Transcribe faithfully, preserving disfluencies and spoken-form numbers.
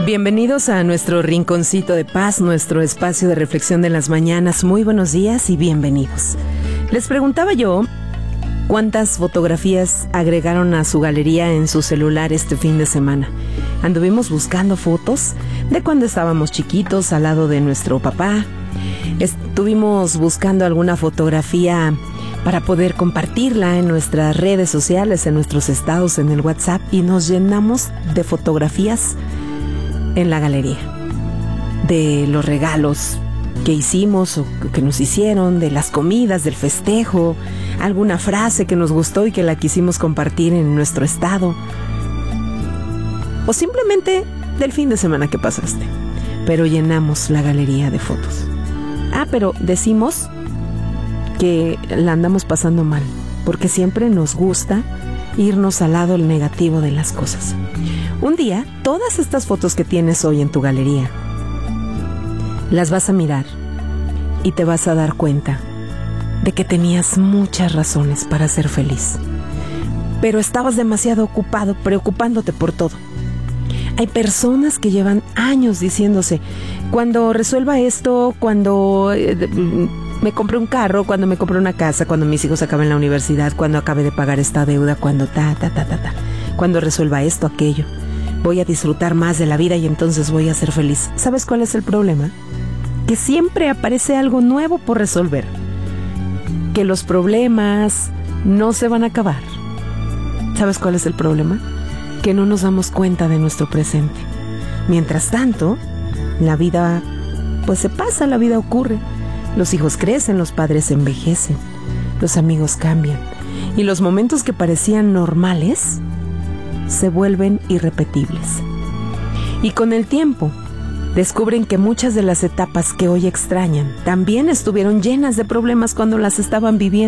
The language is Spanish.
Bienvenidos a nuestro rinconcito de paz, nuestro espacio de reflexión de las mañanas. Muy buenos días y bienvenidos. Les preguntaba yo cuántas fotografías agregaron a su galería en su celular este fin de semana. Anduvimos buscando fotos de cuando estábamos chiquitos al lado de nuestro papá. Estuvimos buscando alguna fotografía para poder compartirla en nuestras redes sociales, en nuestros estados, en el WhatsApp, y nos llenamos de fotografías en la galería, de los regalos que hicimos o que nos hicieron, de las comidas, del festejo, alguna frase que nos gustó y que la quisimos compartir en nuestro estado, o simplemente del fin de semana que pasaste. Pero llenamos la galería de fotos. Ah, pero decimos que la andamos pasando mal, porque siempre nos gusta irnos al lado negativo de las cosas. Un día, todas estas fotos que tienes hoy en tu galería, las vas a mirar y te vas a dar cuenta de que tenías muchas razones para ser feliz, pero estabas demasiado ocupado, preocupándote por todo. Hay personas que llevan años diciéndose, cuando resuelva esto, cuando eh, me compré un carro, cuando me compré una casa, cuando mis hijos acaben la universidad, cuando acabe de pagar esta deuda, cuando ta, ta, ta, ta, ta, cuando resuelva esto, aquello, voy a disfrutar más de la vida y entonces voy a ser feliz. ¿Sabes cuál es el problema? Que siempre aparece algo nuevo por resolver, que los problemas no se van a acabar. ¿Sabes cuál es el problema? Que no nos damos cuenta de nuestro presente. Mientras tanto, la vida pues se pasa, la vida ocurre. Los hijos crecen, los padres envejecen, los amigos cambian, y los momentos que parecían normales se vuelven irrepetibles. Y con el tiempo, descubren que muchas de las etapas que hoy extrañan también estuvieron llenas de problemas cuando las estaban viviendo.